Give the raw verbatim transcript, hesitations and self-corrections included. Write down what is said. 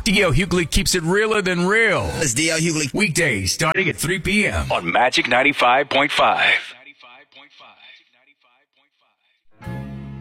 D L Hughley keeps it realer than real. It's D L Hughley. Weekdays starting at three p.m. on Magic ninety-five point five.